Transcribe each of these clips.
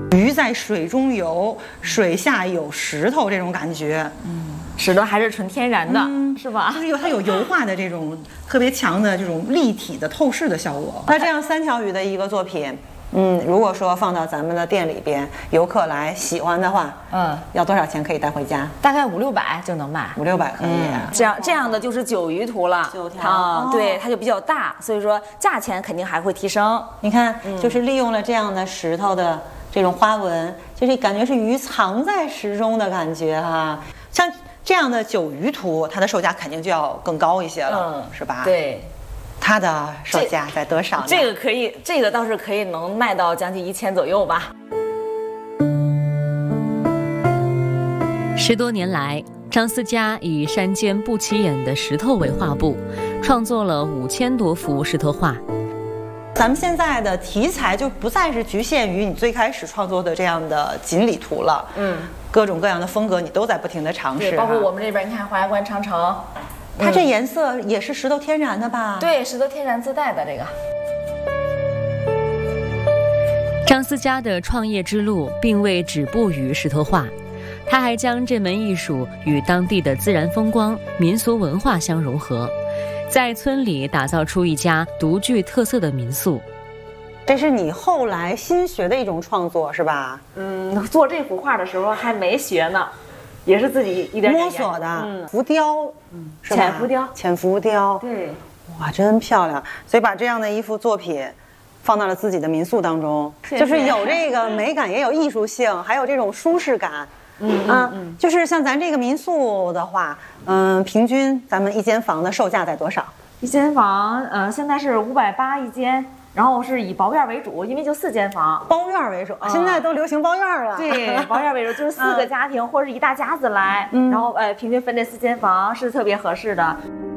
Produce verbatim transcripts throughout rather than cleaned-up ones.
鱼在水中游，水下有石头这种感觉。 嗯，石头还是纯天然的， 嗯、 是吧？ 就是有它有油画的这种特别强的这种立体的透视的效果。那这样三条鱼的一个作品。嗯，如果说放到咱们的店里边，游客来喜欢的话，嗯，要多少钱可以带回家？ 大概五六百就能卖， 五六百可以。 嗯、这样这样的就是九鱼图了， 九条啊、哦，对，它就比较大，所以说价钱肯定还会提升。 你看，嗯、就是利用了这样的石头的这种花纹，就是感觉是鱼藏在石中的感觉哈、啊。像这样的九鱼图，它的售价肯定就要更高一些了，嗯、是吧？ 对。 它的售价在多少呢？ 这个可以，这个倒是可以能卖到将近一千左右吧。 十多年来，张思佳以山间不起眼的石头为画布，创作了五千多幅石头画。 咱们现在的题材就不再是局限于你最开始创作的这样的锦鲤图了，嗯，各种各样的风格你都在不停的尝试， 包括我们这边，你看华亚观长城。 它这颜色也是石头天然的吧？ 对，石头天然自带的这个。 张思佳的创业之路并未止步于石头画，他还将这门艺术与当地的自然风光、民俗文化相融合，在村里打造出一家独具特色的民宿。 这是你后来新学的一种创作是吧？ 嗯，做这幅画的时候还没学呢。也是自己一点摸索的，嗯，浮雕， 嗯，浅浮雕， 浅浮雕， 对， 哇，真漂亮！所以把这样的一幅作品放到了自己的民宿当中，谢谢就是有这个美感，也有艺术性，还有这种舒适感。嗯啊，嗯就是像咱这个民宿的话，嗯，平均咱们一间房的售价在多少？ 一间房，呃，现在是五百八一间。然后是以包院为主，因为就四间房， 包院为主，嗯、现在都流行包院了。 对，包院为主，就是四个家庭、嗯、或者一大家子来，嗯、然后呃平均分这四间房是特别合适的。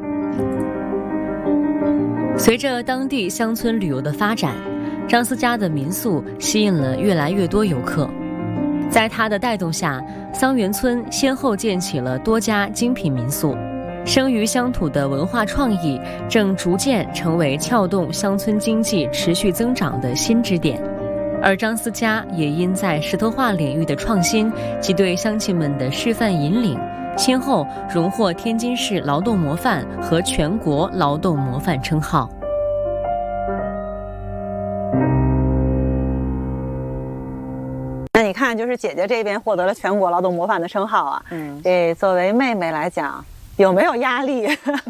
随着当地乡村旅游的发展，张思佳的民宿吸引了越来越多游客。在他的带动下，桑园村先后建起了多家精品民宿。生于乡土的文化创意正逐渐成为撬动乡村经济持续增长的新支点，而张思佳也因在石头画领域的创新及对乡亲们的示范引领，先后荣获天津市劳动模范和全国劳动模范称号。 那你看，就是姐姐这边获得了全国劳动模范的称号啊，嗯，这作为妹妹来讲。有没有压力？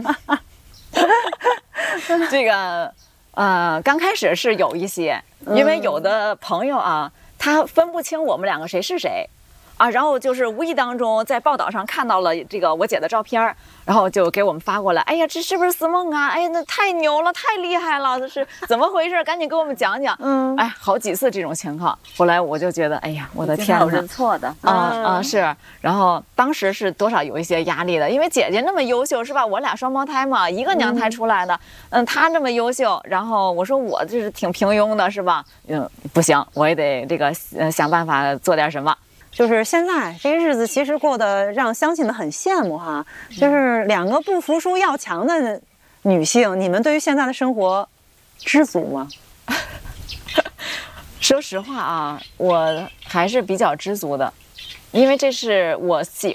这个，呃，刚开始是有一些，因为有的朋友啊，他分不清我们两个谁是谁，啊，然后就是无意当中在报道上看到了这个我姐的照片，然后就给我们发过来。哎呀，这是不是思梦啊？哎呀，那太牛了，太厉害了，这是怎么回事？赶紧给我们讲讲。嗯，哎，好几次这种情况，后来我就觉得，哎呀，我的天哪， 有认错的啊啊是。然后当时是多少有一些压力的，因为姐姐那么优秀，是吧？我俩双胞胎嘛，一个娘胎出来的，嗯，她那么优秀，然后我说我就是挺平庸的，是吧？嗯，不行，我也得这个呃想办法做点什么。 就是现在这日子其实过得让乡亲们很羡慕哈，就是两个不服输要强的女性，你们对于现在的生活知足吗？ 说实话啊，我还是比较知足的，因为这是我喜